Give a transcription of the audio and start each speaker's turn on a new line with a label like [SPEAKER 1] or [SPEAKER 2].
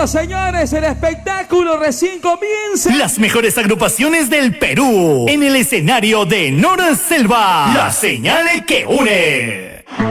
[SPEAKER 1] Bueno, señores, el espectáculo recién comienza.
[SPEAKER 2] Las mejores agrupaciones del Perú en el escenario de Nora Selva. La señal que une.